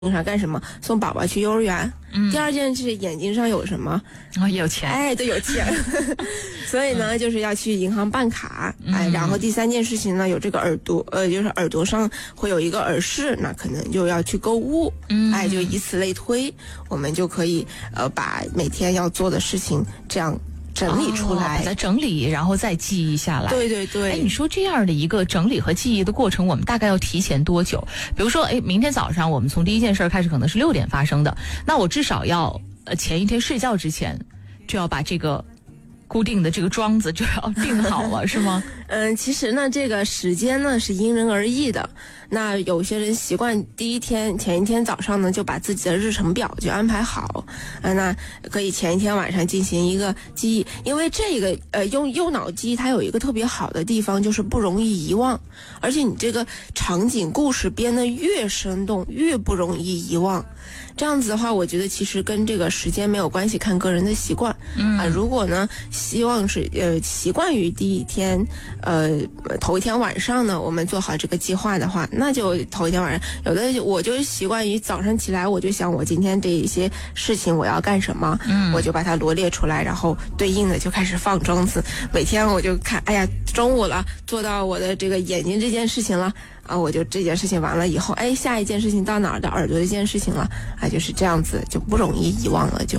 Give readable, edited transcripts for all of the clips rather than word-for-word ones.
上干什么？送宝宝去幼儿园。第二件是眼睛上有什么？ 有钱。 哎，对，有钱。所以呢，就是要去银行办卡。哎，然后第三件事情呢，有这个耳朵，就是耳朵上会有一个耳饰，那可能就要去购物。哎，就以此类推，我们就可以把每天要做的事情这样整理出来， 把它整理，然后再记忆下来。 对对对。 哎，你说这样的一个整理和记忆的过程，我们大概要提前多久？比如说，明天早上我们从第一件事开始，可能是6点发生的，那我至少要前一天睡觉之前就要把这个固定的这个桩子就要定好了，是吗？ 其实呢，这个时间呢是因人而异的。那有些人习惯前一天早上呢就把自己的日程表就安排好，那可以前一天晚上进行一个记忆。因为这个用右脑记忆，它有一个特别好的地方，就是不容易遗忘，而且你这个场景故事编得越生动，越不容易遗忘。这样子的话，我觉得其实跟这个时间没有关系，看个人的习惯。如果呢希望是习惯于第一天头一天晚上呢，我们做好这个计划的话，那就头一天晚上。有的我就习惯于早上起来，我就想我今天这一些事情我要干什么，我就把它罗列出来，然后对应的就开始放桩子。每天我就看，哎呀，中午了，做到我的这个眼睛这件事情了。我就这件事情完了以后，下一件事情到哪儿的耳朵这件事情了，就是这样子，就不容易遗忘了就。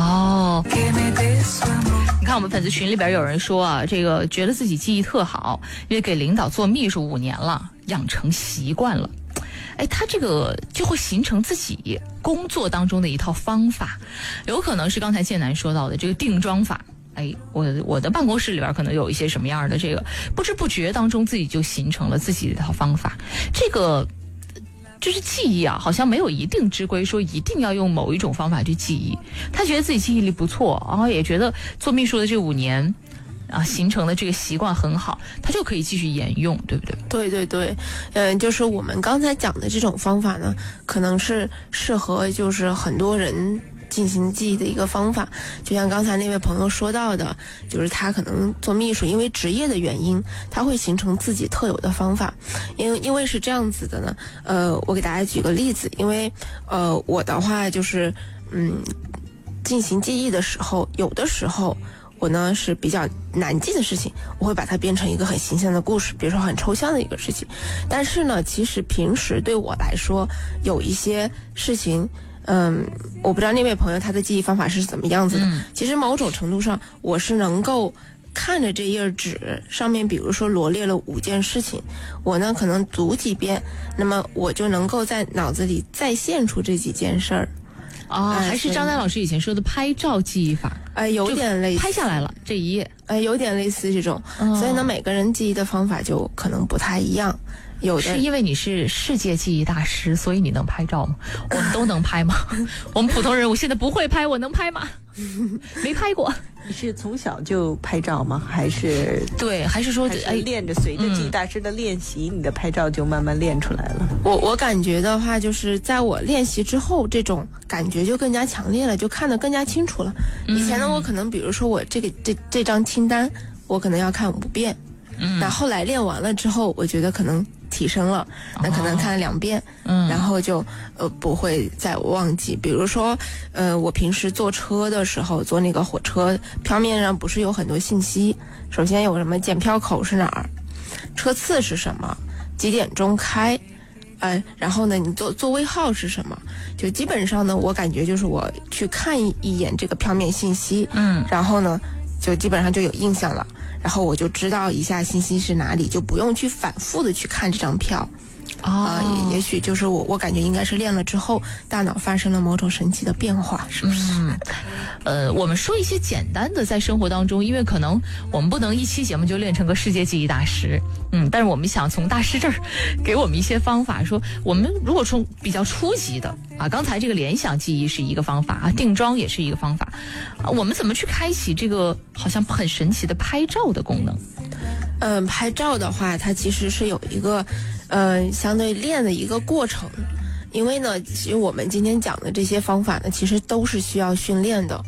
你看我们粉丝群里边有人说啊，这个觉得自己记忆特好，因为给领导做秘书5年了，养成习惯了。他这个就会形成自己工作当中的一套方法，有可能是刚才建南说到的这个定桩法。我的办公室里边可能有一些什么样的这个，不知不觉当中自己就形成了自己的一套方法。这个就是记忆啊，好像没有一定之规，说一定要用某一种方法去记忆。他觉得自己记忆力不错，然后也觉得做秘书的这5年形成的这个习惯很好，他就可以继续沿用，对不对？ 对对对，就是我们刚才讲的这种方法呢，可能是适合就是很多人进行记忆的一个方法。就像刚才那位朋友说到的，就是他可能做秘书，因为职业的原因，他会形成自己特有的方法。因为是这样子的呢，我给大家举个例子。因为我的话就是进行记忆的时候，有的时候我呢是比较难记的事情，我会把它变成一个很形象的故事，比如说很抽象的一个事情。但是呢，其实平时对我来说，有一些事情我不知道那位朋友他的记忆方法是怎么样子的。其实某种程度上，我是能够看着这页纸上面，比如说罗列了5件事情，我呢可能读几遍，那么我就能够在脑子里再现出这几件事儿。 还是张丹老师以前说的拍照记忆法。 有点类似， 拍下来了这一页。 有点类似这种。所以呢，每个人记忆的方法就可能不太一样。有的是因为你是世界记忆大师，所以你能拍照吗？我们都能拍吗？我们普通人，我现在不会拍，我能拍吗？没拍过。 你是从小就拍照吗？还是说练着随着记忆大师的练习，你的拍照就慢慢练出来了？ 我感觉的话，就是在我练习之后，这种感觉就更加强烈了，就看得更加清楚了。以前呢，我可能比如说我这张清单，我可能要看5遍。那后来练完了之后，我觉得可能提升了，那可能看2遍，然后就不会再忘记。比如说我平时坐车的时候，坐那个火车，票面上不是有很多信息，首先有什么检票口是哪儿，车次是什么，几点钟开，然后呢你座位号是什么，就基本上呢我感觉就是我去看一眼这个票面信息，然后呢就基本上就有印象了，然后我就知道一下信息是哪里，就不用去反复的去看这张票。也许就是我感觉应该是练了之后，大脑发生了某种神奇的变化，是不是？ 我们说一些简单的，在生活当中，因为可能我们不能一期节目就练成个世界记忆大师，但是我们想从大师这儿给我们一些方法，说我们如果从比较初级的刚才这个联想记忆是一个方法定桩也是一个方法我们怎么去开启这个好像很神奇的拍照的功能？ 拍照的话，它其实是有一个相对练的一个过程。因为呢，其实我们今天讲的这些方法呢，其实都是需要训练的。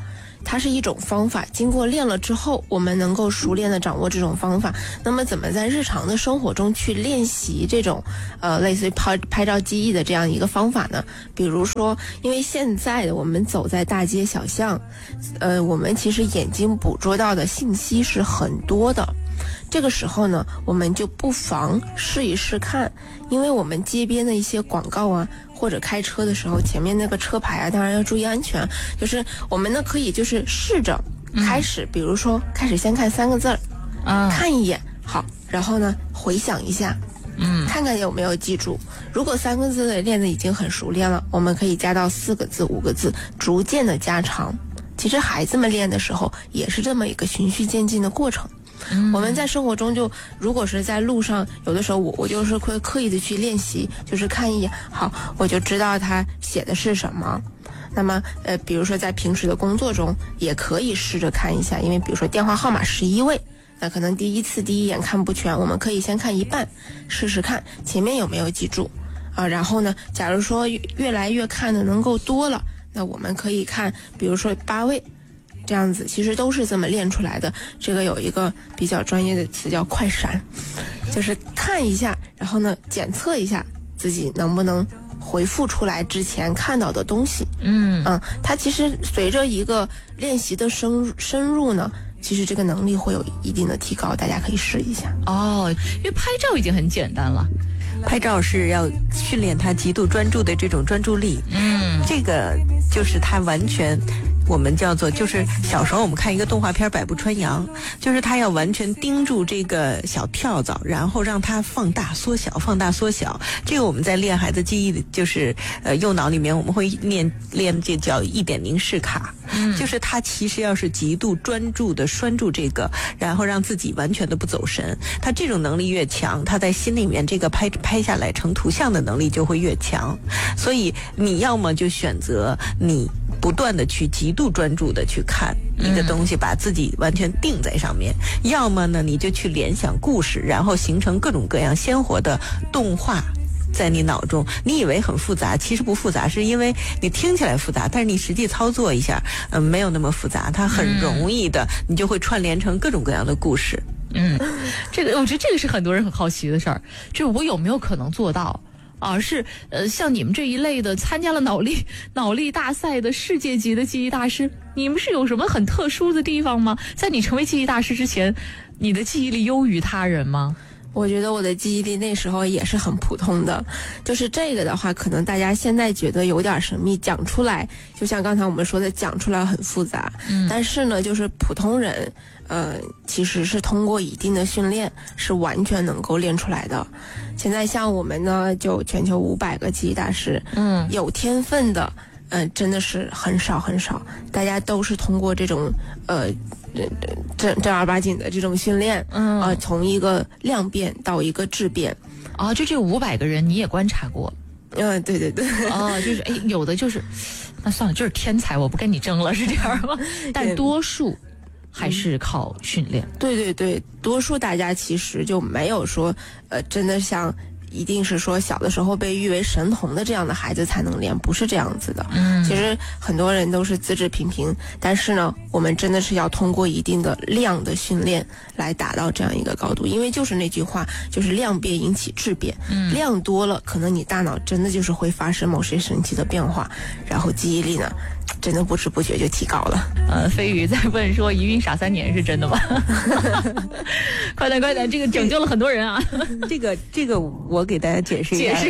它是一种方法，经过练了之后，我们能够熟练的掌握这种方法。那么怎么在日常的生活中去练习这种类似于拍照记忆的这样一个方法呢？比如说，因为现在的我们走在大街小巷，我们其实眼睛捕捉到的信息是很多的。这个时候呢，我们就不妨试一试看，因为我们街边的一些广告啊，或者开车的时候，前面那个车牌啊，当然要注意安全。就是我们呢可以就是试着开始，比如说开始先看3个字儿，看一眼，好，然后呢回想一下，看看有没有记住。如果3个字的练得已经很熟练了，我们可以加到4个字、5个字，逐渐的加长。其实孩子们练的时候也是这么一个循序渐进的过程。我们在生活中就，如果是在路上，有的时候我就是会刻意的去练习，就是看一眼，好，我就知道他写的是什么。那么比如说在平时的工作中，也可以试着看一下，因为比如说电话号码11位，那可能第一眼看不全，我们可以先看一半，试试看前面有没有记住啊。然后呢，假如说越来越看的能够多了，那我们可以看，比如说8位。这样子其实都是这么练出来的。这个有一个比较专业的词叫快闪，就是看一下，然后呢检测一下自己能不能回复出来之前看到的东西。它其实随着一个练习的深入呢，其实这个能力会有一定的提高，大家可以试一下。 因为拍照已经很简单了。 拍照是要训练他极度专注的这种专注力。这个就是他完全，我们叫做，就是小时候我们看一个动画片《百步穿杨》，就是他要完全盯住这个小跳蚤，然后让它放大缩小，放大缩小。这个我们在练孩子记忆的，就是右脑里面我们会练这叫1点凝视卡。就是他其实要是极度专注的拴住这个，然后让自己完全的不走神。他这种能力越强，他在心里面这个拍下来成图像的能力就会越强。所以你要么就选择你不断的去极度专注的去看一个东西，把自己完全定在上面；要么呢，你就去联想故事，然后形成各种各样鲜活的动画。在你脑中，你以为很复杂，其实不复杂，是因为你听起来复杂，但是你实际操作一下，没有那么复杂，它很容易的，你就会串联成各种各样的故事。 这个我觉得这个是很多人很好奇的事儿，就是我有没有可能做到？是像你们这一类的参加了脑力大赛的世界级的记忆大师，你们是有什么很特殊的地方吗？在你成为记忆大师之前，你的记忆力优于他人吗？ 我觉得我的记忆力那时候也是很普通的，就是这个的话，可能大家现在觉得有点神秘，讲出来就像刚才我们说的，讲出来很复杂。但是呢，就是普通人，其实是通过一定的训练，是完全能够练出来的。现在像我们呢，就全球500个记忆大师，有天分的，真的是很少很少，大家都是通过这种正儿八经的这种训练，从一个量变到一个质变。 就这500个人你也观察过？ 对对对。 就是有的就是，那算了，就是天才，我不跟你争了，是这样吗？但多数还是靠训练。 对对对，多数大家其实就没有说，真的像。一定是说小的时候被誉为神童的这样的孩子才能练，不是这样子的。其实很多人都是资质平平，但是呢，我们真的是要通过一定的量的训练来达到这样一个高度。因为就是那句话，就是量变引起质变。量多了，可能你大脑真的就是会发生某些神奇的变化，然后记忆力呢，真的不知不觉就提高了。 飞宇在问说一孕傻3年是真的吗？快点，这个拯救了很多人啊！ 这个我给大家解释一下。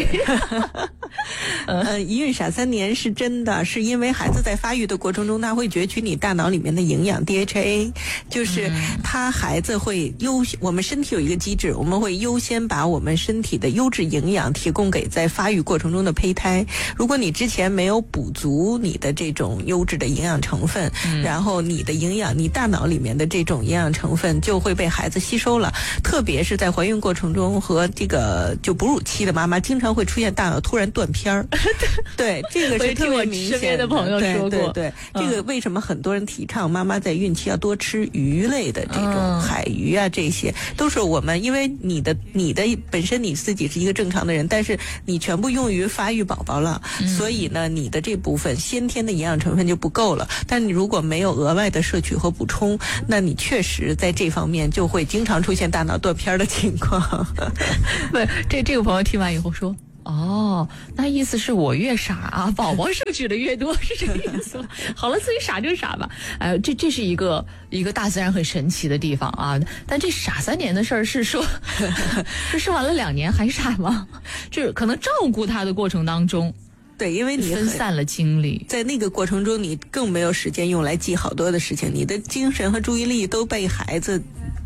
一孕傻3年是真的，是因为孩子在发育的过程中，他会攫取你大脑里面的营养 DHA， 就是孩子会我们身体有一个机制，我们会优先把我们身体的优质营养提供给在发育过程中的胚胎。如果你之前没有补足你的这种优质的营养成分，然后你大脑里面的这种营养成分就会被孩子吸收了。特别是在怀孕过程中和这个就哺乳期的妈妈，经常会出现大脑突然断片儿。对，这个是特别明显的。 身边的朋友说过， 对，这个为什么很多人提倡妈妈在孕期要多吃鱼类的这种海鱼啊，这些都是我们因为你的本身你自己是一个正常的人，但是你全部用于发育宝宝了，所以呢，你的这部分先天的营养成分就不够了。但你如果没有额外的摄取和补充，那你确实在这方面就会经常出现大脑断片的情况。 不，这个朋友听完以后说。哦，那意思是我越傻啊，宝宝摄取的越多，是这个意思吗？好了，自己傻就傻吧。这是一个大自然很神奇的地方啊。但这傻3年的事儿是说，是生完了2年还傻吗？就是可能照顾他的过程当中。 对，因为你分散了精力， 在那个过程中，你更没有时间用来记好多的事情，你的精神和注意力都被孩子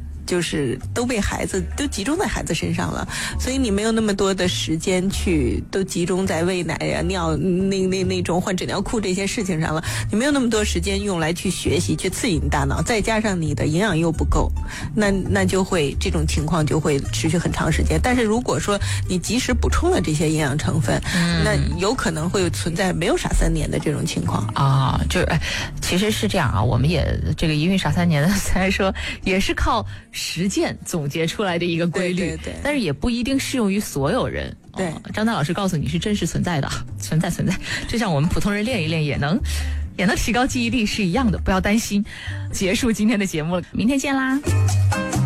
都集中在孩子身上了，所以你没有那么多的时间去都集中在喂奶呀、尿那种换纸尿裤这些事情上了，你没有那么多时间用来去学习去刺激你大脑，再加上你的营养又不够，那就会这种情况就会持续很长时间。但是如果说你及时补充了这些营养成分，那有可能会存在没有傻3年的这种情况啊。就是其实是这样啊，我们也这个一孕傻3年的，虽然说也是靠实践总结出来的一个规律， 对， 但是也不一定适用于所有人。 对， 张丹老师告诉你是真实存在的，存在，就像我们普通人练一练也能提高记忆力是一样的，不要担心。结束今天的节目了，明天见啦。